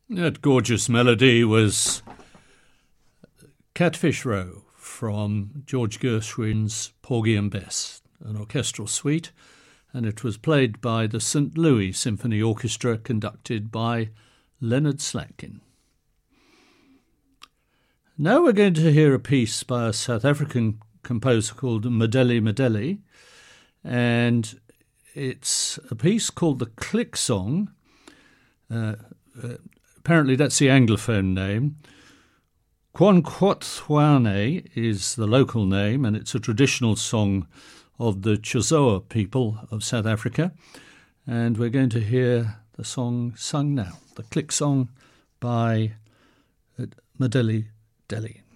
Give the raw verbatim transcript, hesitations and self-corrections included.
That gorgeous melody was Catfish Row from George Gershwin's Porgy and Bess, an orchestral suite, and it was played by the Saint Louis Symphony Orchestra, conducted by Leonard Slatkin. Now we're going to hear a piece by a South African composer called Madeli Madeli, and it's a piece called the Click Song. Uh, uh, apparently that's the Anglophone name. Kwankwatshwane is the local name, and it's a traditional song of the Chozoa people of South Africa. And we're going to hear the song sung now, the Click Song by Madeli Madeli.